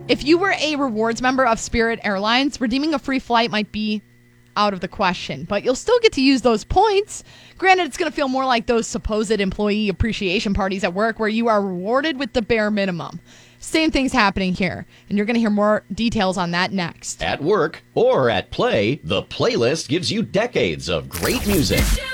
If you were a rewards member of Spirit Airlines, redeeming a free flight might be out of the question, but you'll still get to use those points. Granted, it's going to feel more like those supposed employee appreciation parties at work where you are rewarded with the bare minimum. Same thing's happening here, and you're going to hear more details on that next. At work or at play, the playlist gives you decades of great music.